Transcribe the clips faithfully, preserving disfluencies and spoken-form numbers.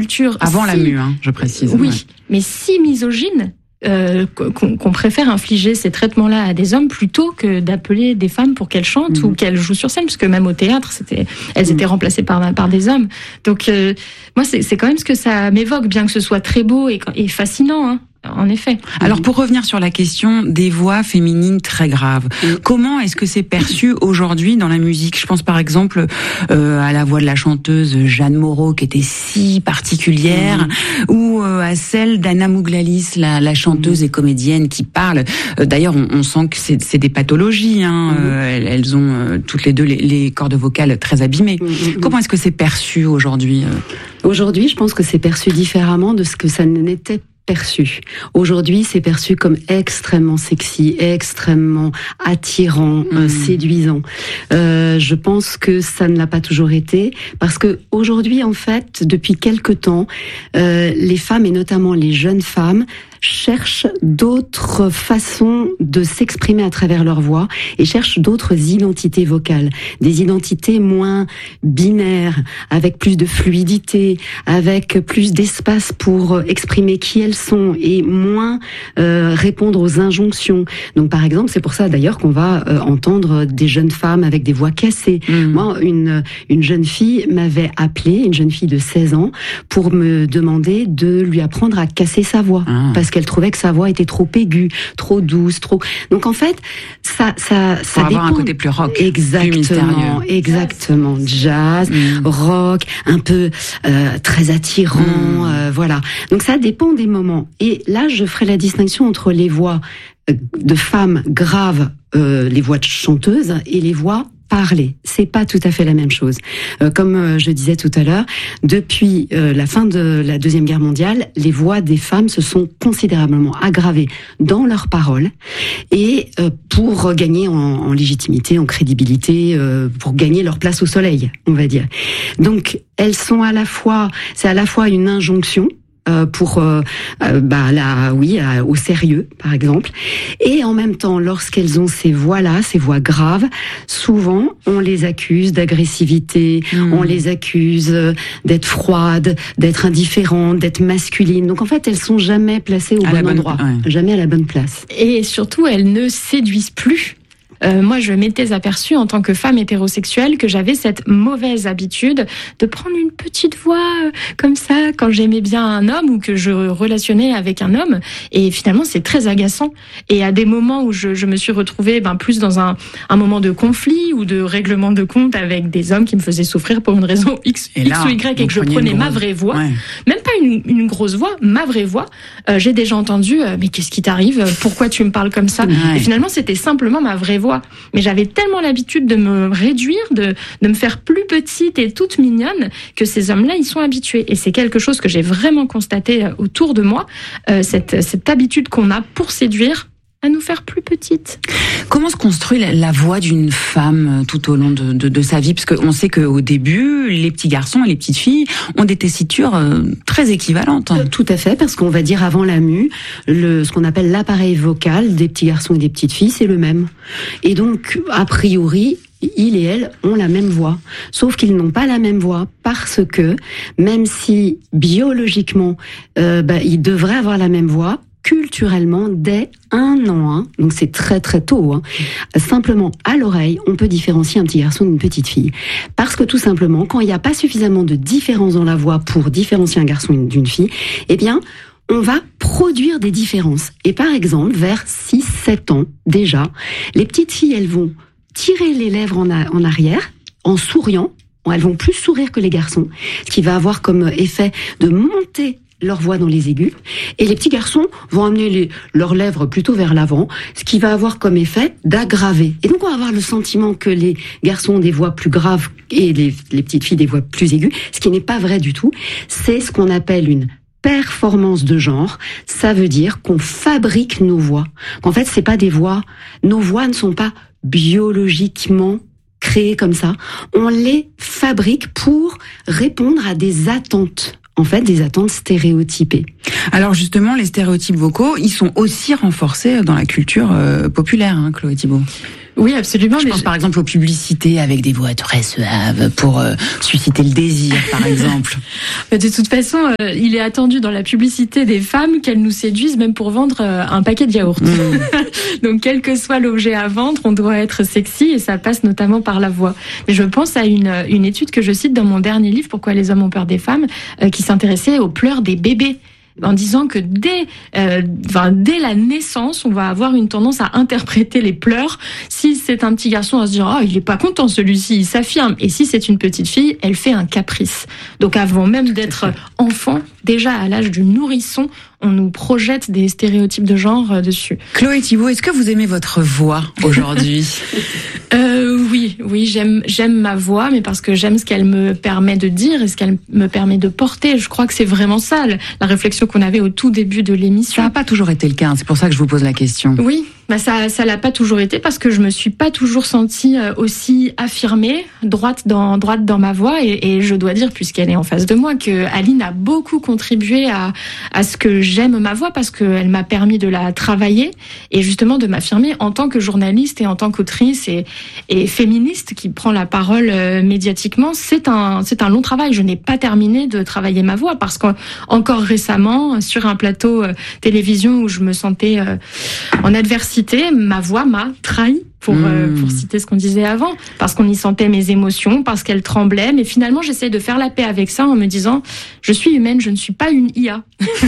culture avant si, la mue, hein, je précise. Oui, ouais. mais si misogyne. Euh, qu'on, qu'on préfère infliger ces traitements-là à des hommes plutôt que d'appeler des femmes pour qu'elles chantent mmh. ou qu'elles jouent sur scène, parce que même au théâtre, c'était, elles mmh. étaient remplacées par, par des hommes. Donc, euh, moi, c'est, c'est quand même ce que ça m'évoque, bien que ce soit très beau et, et fascinant, hein. En effet. Alors pour revenir sur la question des voix féminines très graves, oui. comment est-ce que c'est perçu aujourd'hui dans la musique ? Je pense par exemple euh, à la voix de la chanteuse Jeanne Moreau qui était si particulière, mmh. ou euh, à celle d'Anna Mouglalis, la, la chanteuse mmh. et comédienne qui parle. Euh, d'ailleurs, on, on sent que c'est, c'est des pathologies. Hein. Mmh. Euh, elles, elles ont euh, toutes les deux les, les cordes vocales très abîmées. Mmh. Comment est-ce que c'est perçu aujourd'hui ? Aujourd'hui, je pense que c'est perçu différemment de ce que ça n'était perçu. Aujourd'hui, c'est perçu comme extrêmement sexy, extrêmement attirant, mmh. euh, séduisant. Euh, je pense que ça ne l'a pas toujours été, parce que aujourd'hui, en fait, depuis quelque temps, euh, les femmes, et notamment les jeunes femmes, cherchent d'autres façons de s'exprimer à travers leur voix et cherchent d'autres identités vocales, des identités moins binaires, avec plus de fluidité, avec plus d'espace pour exprimer qui elles sont et moins euh, répondre aux injonctions. Donc par exemple, c'est pour ça d'ailleurs qu'on va euh, entendre des jeunes femmes avec des voix cassées. Mmh. Moi, une une jeune fille m'avait appelée, une jeune fille de seize ans, pour me demander de lui apprendre à casser sa voix. Ah. Parce qu'elle trouvait que sa voix était trop aiguë, trop douce, trop. Donc en fait, ça, ça, ça pour dépend. avoir un côté plus rock, exactement, plus mystérieux. Exactement, jazz, mmh. rock, un peu euh, très attirant, mmh. euh, voilà. Donc ça dépend des moments. Et là, je ferai la distinction entre les voix de femmes graves, euh, les voix de chanteuses, et les voix parler. C'est pas tout à fait la même chose. Euh, comme euh, je disais tout à l'heure, depuis euh, la fin de la Deuxième Guerre mondiale, les voix des femmes se sont considérablement aggravées dans leurs paroles, et euh, pour gagner en, en légitimité, en crédibilité, euh, pour gagner leur place au soleil, on va dire. Donc, elles sont à la fois, c'est à la fois une injonction, pour euh, euh, bah là oui euh, au sérieux par exemple, et en même temps lorsqu'elles ont ces voix-là, ces voix graves, souvent on les accuse d'agressivité, mmh. on les accuse d'être froides, d'être indifférentes, d'être masculines. Donc en fait elles sont jamais placées au à bon endroit, bonne, ouais. jamais à la bonne place. Et surtout elles ne séduisent plus. Euh, moi, je m'étais aperçue en tant que femme hétérosexuelle que j'avais cette mauvaise habitude de prendre une petite voix euh, comme ça quand j'aimais bien un homme ou que je relationnais avec un homme. Et finalement, c'est très agaçant. Et à des moments où je, je me suis retrouvée ben, plus dans un, un moment de conflit ou de règlement de compte avec des hommes qui me faisaient souffrir pour une raison X, et là, X ou Y et que je prenais ma vraie voix, ouais. même pas une, une grosse voix, ma vraie voix, euh, j'ai déjà entendu euh, « mais qu'est-ce qui t'arrive ? Pourquoi tu me parles comme ça ?» ouais. Et finalement, c'était simplement ma vraie voix. Mais j'avais tellement l'habitude de me réduire, de, de me faire plus petite et toute mignonne, que ces hommes-là, ils sont habitués. Et c'est quelque chose que j'ai vraiment constaté autour de moi, euh, cette, cette habitude qu'on a pour séduire, à nous faire plus petites. Comment se construit la, la voix d'une femme tout au long de, de, de sa vie ? Parce qu'on sait qu'au début, les petits garçons et les petites filles ont des tessitures euh, très équivalentes. Euh, tout à fait, parce qu'on va dire avant la mue, le, ce qu'on appelle l'appareil vocal des petits garçons et des petites filles, c'est le même. Et donc, a priori, ils et elles ont la même voix. Sauf qu'ils n'ont pas la même voix parce que, même si biologiquement, euh, bah, ils devraient avoir la même voix, culturellement, dès un an, hein, donc c'est très très tôt, hein, simplement à l'oreille, on peut différencier un petit garçon d'une petite fille. Parce que tout simplement, quand il n'y a pas suffisamment de différence dans la voix pour différencier un garçon d'une fille, eh bien, on va produire des différences. Et par exemple, vers six sept ans déjà, les petites filles, elles vont tirer les lèvres en, a, en arrière, en souriant. Elles vont plus sourire que les garçons, ce qui va avoir comme effet de monter leur voix dans les aigus, et les petits garçons vont amener les, leurs lèvres plutôt vers l'avant, ce qui va avoir comme effet d'aggraver. Et donc on va avoir le sentiment que les garçons ont des voix plus graves et les, les petites filles des voix plus aiguës, ce qui n'est pas vrai du tout. C'est ce qu'on appelle une performance de genre. Ça veut dire qu'on fabrique nos voix. En fait, c'est pas des voix, nos voix ne sont pas biologiquement créées comme ça. On les fabrique pour répondre à des attentes. En fait, des attentes stéréotypées. Alors justement, les stéréotypes vocaux, ils sont aussi renforcés dans la culture euh, populaire, hein, Chloé Thibault. Oui, absolument. Je pense je... par exemple aux publicités avec des voix très suaves pour euh, susciter le désir, par exemple. De toute façon, euh, il est attendu dans la publicité des femmes qu'elles nous séduisent même pour vendre euh, un paquet de yaourts. Mmh. Donc, quel que soit l'objet à vendre, on doit être sexy et ça passe notamment par la voix. Mais je pense à une, une étude que je cite dans mon dernier livre, Pourquoi les hommes ont peur des femmes, euh, qui s'intéressait aux pleurs des bébés. En disant que dès, euh, enfin, dès la naissance, on va avoir une tendance à interpréter les pleurs. Si c'est un petit garçon, on va se dire « Ah, oh, il est pas content celui-ci, il s'affirme ». Et si c'est une petite fille, elle fait un caprice. Donc avant même d'être enfant, déjà à l'âge du nourrisson, on nous projette des stéréotypes de genre euh, dessus. Chloé Thibault, est-ce que vous aimez votre voix aujourd'hui ? euh, Oui, oui, j'aime, j'aime ma voix, mais parce que j'aime ce qu'elle me permet de dire et ce qu'elle me permet de porter. Je crois que c'est vraiment ça, la réflexion qu'on avait au tout début de l'émission. Ça n'a pas toujours été le cas, hein, c'est pour ça que je vous pose la question. Oui, bah ça, ça l'a pas toujours été parce que je me suis pas toujours sentie aussi affirmée, droite dans, droite dans ma voix, et, et je dois dire, puisqu'elle est en face de moi, que Aline a beaucoup contribué à, à ce que j'aime ma voix parce qu'elle m'a permis de la travailler et justement de m'affirmer en tant que journaliste et en tant qu'autrice et, et féministe qui prend la parole médiatiquement. C'est un, c'est un long travail. Je n'ai pas terminé de travailler ma voix parce qu'encore récemment, sur un plateau télévision où je me sentais en adversité, ma voix m'a trahi. Pour, mmh. euh, pour citer ce qu'on disait avant, parce qu'on y sentait mes émotions, parce qu'elles tremblaient, mais finalement j'essaie de faire la paix avec ça en me disant je suis humaine, je ne suis pas une I A.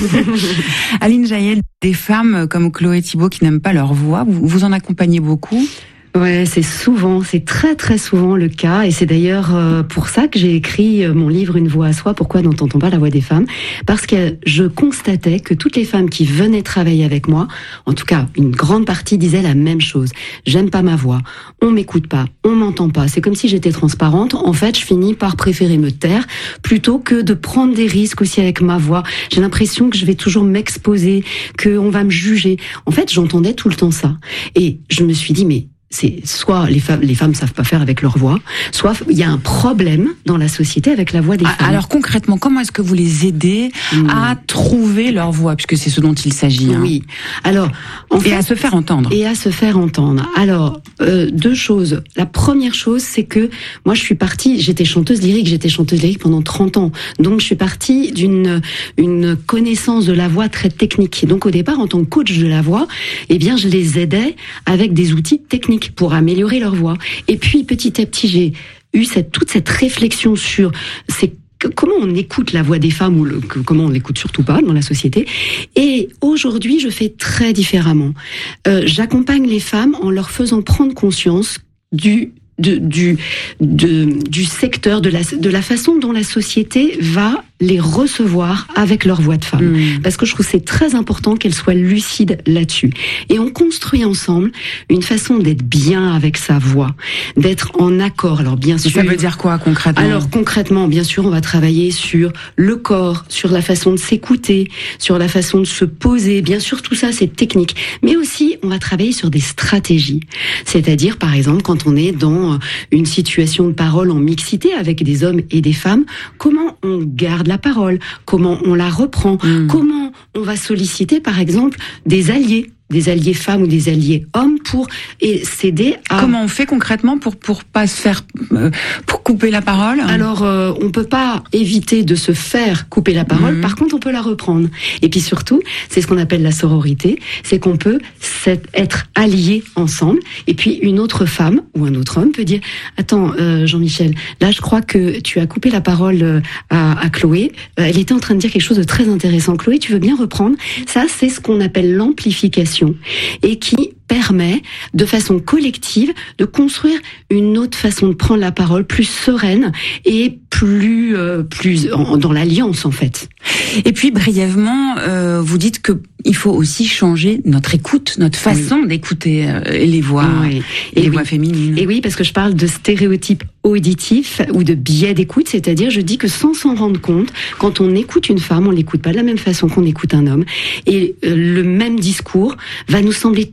Aline Jaël, des femmes comme Chloé Thibault qui n'aiment pas leur voix, vous, vous en accompagnez beaucoup ? Ouais, c'est souvent, c'est très très souvent le cas, et c'est d'ailleurs euh, pour ça que j'ai écrit mon livre Une voix à soi. Pourquoi n'entend-on pas la voix des femmes ? Parce que je constatais que toutes les femmes qui venaient travailler avec moi, en tout cas une grande partie, disaient la même chose. J'aime pas ma voix, on m'écoute pas, on m'entend pas. C'est comme si j'étais transparente. En fait, je finis par préférer me taire plutôt que de prendre des risques aussi avec ma voix. J'ai l'impression que je vais toujours m'exposer, qu'on va me juger. En fait, j'entendais tout le temps ça, et je me suis dit mais c'est soit les femmes les femmes savent pas faire avec leur voix, soit il y a un problème dans la société avec la voix des ah, femmes. Alors concrètement, comment est-ce que vous les aidez mmh. à trouver leur voix, puisque c'est ce dont il s'agit. Hein. Oui. Alors en et fait, à se faire entendre. Et à se faire entendre. Alors euh, deux choses. La première chose, c'est que moi je suis partie, j'étais chanteuse lyrique, j'étais chanteuse lyrique pendant trente ans. Donc je suis partie d'une une connaissance de la voix très technique. Donc au départ, en tant que coach de la voix, eh bien je les aidais avec des outils techniques pour améliorer leur voix. Et puis petit à petit, j'ai eu cette, toute cette réflexion sur c'est comment on écoute la voix des femmes ou le, comment on l'écoute surtout pas dans la société. Et aujourd'hui, je fais très différemment. Euh, j'accompagne les femmes en leur faisant prendre conscience du de, du de, du secteur de la de la façon dont la société va les recevoir avec leur voix de femme. Mmh. Parce que je trouve que c'est très important qu'elles soient lucides là-dessus. Et on construit ensemble une façon d'être bien avec sa voix, d'être en accord. Alors bien sûr... Ça veut dire quoi concrètement ? Alors concrètement, bien sûr, on va travailler sur le corps, sur la façon de s'écouter, sur la façon de se poser. Bien sûr, tout ça, c'est technique. Mais aussi, on va travailler sur des stratégies. C'est-à-dire, par exemple, quand on est dans une situation de parole en mixité avec des hommes et des femmes, comment on garde la parole, comment on la reprend, mmh. comment on va solliciter par exemple des alliés, des alliés femmes ou des alliés hommes pour et s'aider à... Comment on fait concrètement pour pour pas se faire euh, pour couper la parole ? Alors euh, on peut pas éviter de se faire couper la parole, mmh. par contre on peut la reprendre. Et puis surtout, c'est ce qu'on appelle la sororité, c'est qu'on peut être alliés ensemble, et puis une autre femme ou un autre homme peut dire attends euh, Jean-Michel, là je crois que tu as coupé la parole à, à Chloé, elle était en train de dire quelque chose de très intéressant. Chloé, tu veux bien reprendre ? Ça, c'est ce qu'on appelle l'amplification, et qui permet, de façon collective, de construire une autre façon de prendre la parole, plus sereine et plus, euh, plus en, dans l'alliance en fait. Et puis brièvement, euh, vous dites que il faut aussi changer notre écoute, notre façon oui. d'écouter euh, les voix, oui. et les oui. voix féminines. Et oui, parce que je parle de stéréotypes auditifs ou de biais d'écoute, c'est-à-dire je dis que sans s'en rendre compte, quand on écoute une femme, on l'écoute pas de la même façon qu'on écoute un homme, et euh, le même discours va nous sembler tellement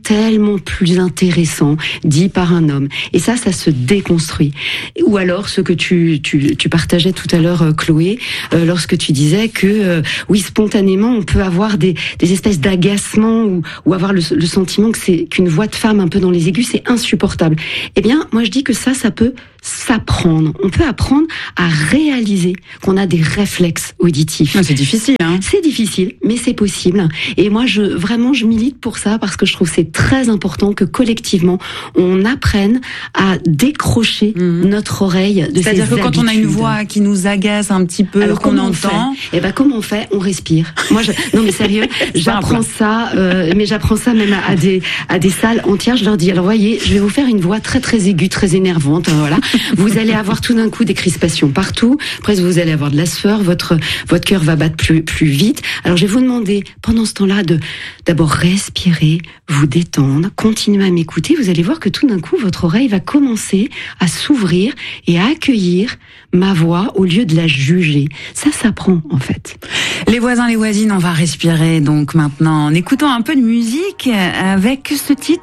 autrement plus intéressant, dit par un homme. Et ça, ça se déconstruit. Ou alors, ce que tu, tu, tu partageais tout à l'heure, Chloé, euh, lorsque tu disais que, euh, oui, spontanément, on peut avoir des, des espèces d'agacement ou, ou avoir le, le sentiment que c'est qu'une voix de femme un peu dans les aigus, c'est insupportable. Eh bien, moi, je dis que ça, ça peut s'apprendre. On peut apprendre à réaliser qu'on a des réflexes auditifs. C'est difficile, hein. C'est difficile, mais c'est possible. Et moi, je vraiment, je milite pour ça parce que je trouve que c'est très important que collectivement, on apprenne à décrocher mmh. notre oreille de ces C'est-à-dire que quand habitudes. on a une voix qui nous agace un petit peu, alors, qu'on comment entend... on fait Eh ben, comment on fait On respire. Moi, je... non mais sérieux, j'apprends ça, euh, mais j'apprends ça même à, à des à des salles entières. Je leur dis, alors voyez, je vais vous faire une voix très très aiguë, très énervante. Voilà. Vous allez avoir tout d'un coup des crispations partout. Après, vous allez avoir de la sueur, votre votre cœur va battre plus plus vite. Alors, je vais vous demander pendant ce temps-là de d'abord respirer, vous détendre, continuer à m'écouter. Vous allez voir que tout d'un coup, votre oreille va commencer à s'ouvrir et à accueillir ma voix au lieu de la juger. Ça s'apprend en fait. Les voisins, les voisines, on va respirer donc maintenant en écoutant un peu de musique avec ce titre.